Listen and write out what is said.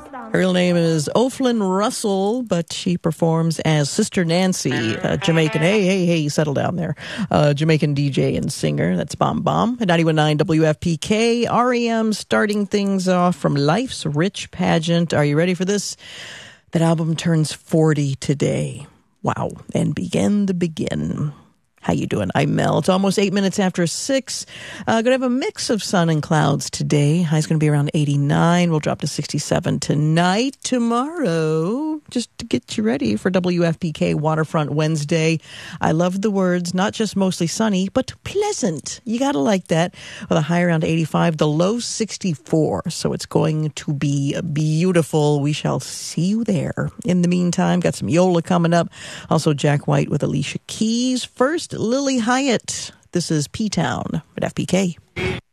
Her real name is O'Flynn Russell, but she performs as Sister Nancy, Jamaican. Hey, settle down there. Jamaican DJ and singer. That's Bomb Bomb. At 91.9 WFPK, REM starting things off from Life's Rich Pageant. Are you ready for this? That album turns 40 today. Wow. And begin. How you doing? I'm Mel. It's almost 8 minutes after 6. Going to have a mix of sun and clouds today. High's going to be around 89. We'll drop to 67 tonight. Tomorrow, just to get you ready for WFPK Waterfront Wednesday. I love the words, not just mostly sunny, but pleasant. You got to like that. With a high around 85, the low 64. So it's going to be beautiful. We shall see you there. In the meantime, got some Yola coming up. Also, Jack White with Alicia Keys. First, Lily Hyatt. This is P-Town at FPK.